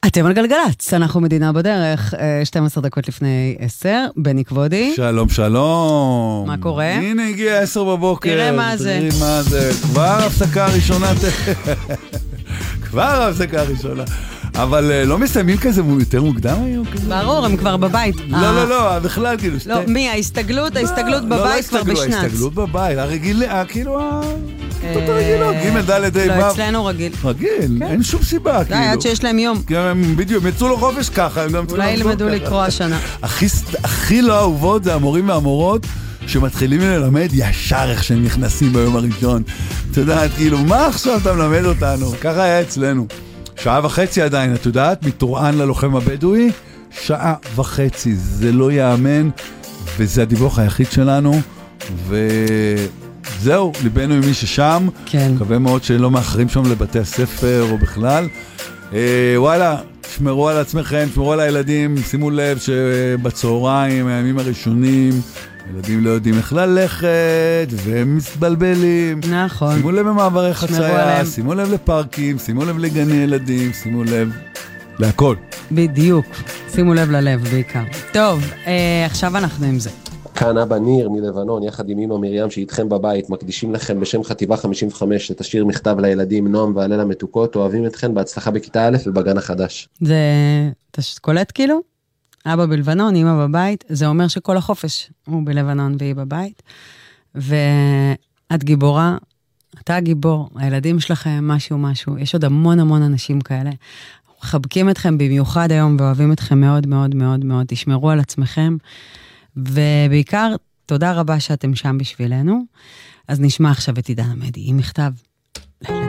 אתם על גלגלץ, אנחנו מדינה בדרך, 12 דקות לפני 10, בני כבודי. שלום, שלום. מה קורה? הנה הגיע 10 בבוקר. תראה מה זה. תראי מה זה. כבר הפסקה הראשונה. כבר הפסקה הראשונה. אבל לא מסיימים כזה יותר מוקדם היום? ברור, הם כבר בבית. לא, בכלל כאילו. לא, מי? ההסתגלות בבית כבר בשנץ. ההסתגלות בבית, כאילו הרגילות, ג' ד' ה' לא, אצלנו רגיל. רגיל, אין שום סיבה. די, עד שיש להם יום. בדיוק, הם יצאו לו חופש ככה. אולי ילמדו לקרוא השנה. הכי לא אהובות זה המורים והמורות שמתחילים ללמד ישר איך שהם נכנסים ביום הראשון. אתה יודעת, כאילו, מה עכשיו אתה מלמד אותנו? ככה היה אצלנו. 1.5 שעה עדיין, את יודעת, מטורען ללוחם הבדואי, 1.5 שעה, זה לא יאמן, וזה הדיווח היחיד שלנו, וזהו, ליבנו עם מי ששם, כן. מקווה מאוד שלא מאחרים שם לבתי הספר או בכלל. וואלה, שמרו על עצמכם, שמרו על הילדים, שימו לב שבצהריים, הימים הראשונים, ילדים לא יודעים איך ללכת, והם מתבלבלים. נכון. שימו לב במעברי חצייה, שימו לב לפארקים, שימו לב לגני ילדים, שימו לב להכל. בדיוק. שימו לב ללב בעיקר. טוב, עכשיו אנחנו עם זה. כאן אבא ניר מלבנון, יחד עם אמא מרים שאיתכם בבית, מקדישים לכם בשם חטיבה 55 את השיר מכתב לילדים נועם והלל המתוקות, אוהבים אתכן בהצלחה בכיתה א' ובגן החדש. זה, אתה קולט כאילו? אבא בלבנון, אמא בבית, זה אומר שכל החופש הוא בלבנון והיא בבית, ואת גיבורה, אתה גיבור, הילדים שלכם משהו, יש עוד המון אנשים כאלה, מחבקים אתכם במיוחד היום ואוהבים אתכם מאוד מאוד מאוד מאוד, תשמרו על עצמכם, ובעיקר תודה רבה שאתם שם בשבילנו, אז נשמע עכשיו את עידן עמדי עם מכתב.